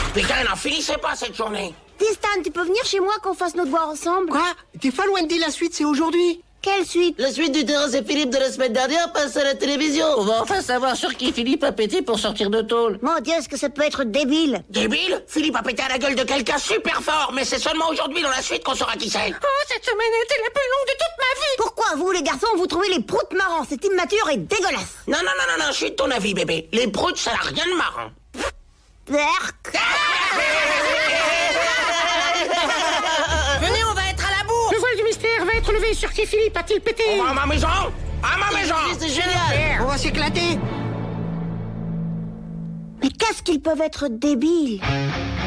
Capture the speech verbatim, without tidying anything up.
Putain, n'en finissez pas cette journée. Stan, tu peux venir chez moi qu'on fasse nos devoirs ensemble? Quoi? T'es folle, Wendy, la suite c'est aujourd'hui. Quelle suite? La suite du Terrasse et Philippe de la semaine dernière passe à la télévision. On va enfin savoir sur qui Philippe a pété pour sortir de tôle. Mon Dieu, est-ce que ça peut être débile? Débile? Philippe a pété à la gueule de quelqu'un super fort, mais c'est seulement aujourd'hui dans la suite qu'on saura qui c'est. Oh, cette semaine a été la plus longue de toute ma vie. Pourquoi vous, les garçons, vous trouvez les proutes marrants? C'est immature et dégueulasse. Non, non, non, non, non, je suis de ton avis, bébé. Les proutes, ça n'a rien de marrant. Berk. Venez, on va être à la bourre. Le voile du mystère va être levé sur qui Philippe a-t-il pété? On va à ma maison. À ma maison. C'est génial. On va s'éclater. Mais qu'est-ce qu'ils peuvent être débiles?